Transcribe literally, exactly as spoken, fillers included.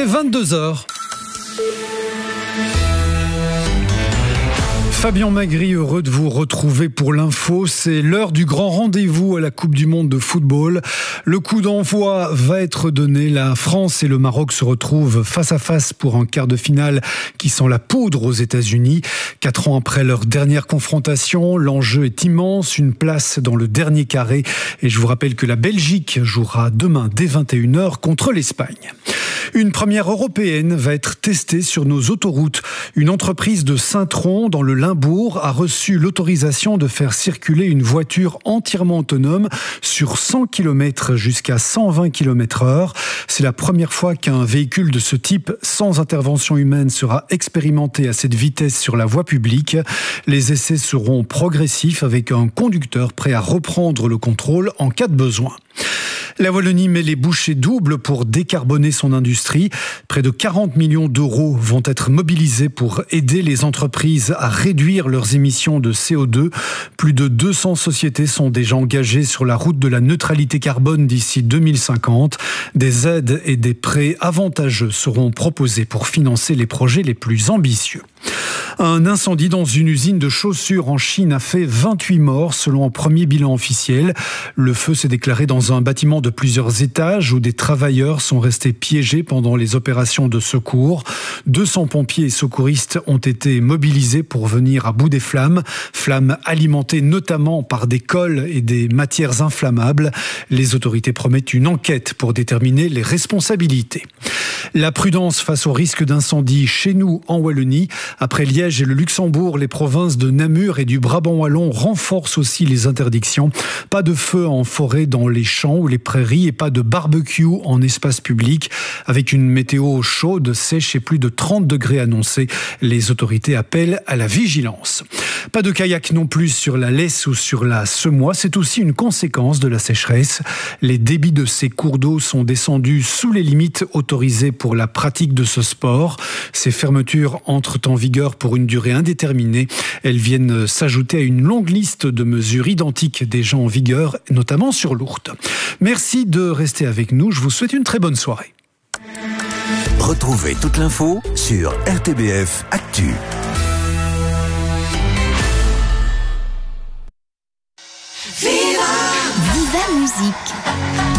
Il est vingt-deux heures. Fabien Magri, heureux de vous retrouver pour l'info. C'est l'heure du grand rendez-vous à la Coupe du Monde de football. Le coup d'envoi va être donné. La France et le Maroc se retrouvent face à face pour un quart de finale qui sent la poudre aux États-Unis. Quatre ans après leur dernière confrontation, l'enjeu est immense. Une place dans le dernier carré. Et je vous rappelle que la Belgique jouera demain dès vingt et une heures contre l'Espagne. Une première européenne va être testée sur nos autoroutes. Une entreprise de Saint-Tron, dans le Limbourg, a reçu l'autorisation de faire circuler une voiture entièrement autonome sur cent kilomètres jusqu'à cent vingt kilomètres heure. C'est la première fois qu'un véhicule de ce type, sans intervention humaine, sera expérimenté à cette vitesse sur la voie publique. Les essais seront progressifs avec un conducteur prêt à reprendre le contrôle en cas de besoin. La Wallonie met les bouchées doubles pour décarboner son industrie. Près de quarante millions d'euros vont être mobilisés pour aider les entreprises à réduire leurs émissions de C O deux. Plus de deux cents sociétés sont déjà engagées sur la route de la neutralité carbone d'ici deux mille cinquante. Des aides et des prêts avantageux seront proposés pour financer les projets les plus ambitieux. Un incendie dans une usine de chaussures en Chine a fait vingt-huit morts selon un premier bilan officiel. Le feu s'est déclaré dans un bâtiment de plusieurs étages où des travailleurs sont restés piégés pendant les opérations de secours. deux cents pompiers et secouristes ont été mobilisés pour venir à bout des flammes. Flammes alimentées notamment par des cols et des matières inflammables. Les autorités promettent une enquête pour déterminer les responsabilités. La prudence face au risque d'incendie chez nous en Wallonie. Après Liège et le Luxembourg, les provinces de Namur et du Brabant wallon renforcent aussi les interdictions. Pas de feu en forêt dans les champs ou les prairies et pas de barbecue en espace public. Avec une météo chaude, sèche et plus de trente degrés annoncés, les autorités appellent à la vigilance. Pas de kayak non plus sur la Lesse ou sur la Semois. C'est aussi une conséquence de la sécheresse. Les débits de ces cours d'eau sont descendus sous les limites autorisées pour la pratique de ce sport. Ces fermetures entrent en vigueur pour une durée indéterminée. Elles viennent s'ajouter à une longue liste de mesures identiques déjà en vigueur, notamment sur l'Ourthe. Merci de rester avec nous. Je vous souhaite une très bonne soirée. Retrouvez toute l'info sur R T B F Actu. Viva Musique.